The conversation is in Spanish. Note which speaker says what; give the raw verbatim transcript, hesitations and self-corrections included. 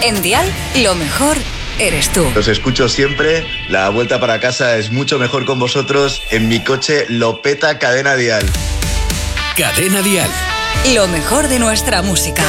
Speaker 1: En Dial, lo mejor eres tú.
Speaker 2: Los escucho siempre. La vuelta para casa es mucho mejor con vosotros. En mi coche lo peta Cadena Dial.
Speaker 3: Cadena Dial.
Speaker 1: Lo mejor de nuestra música.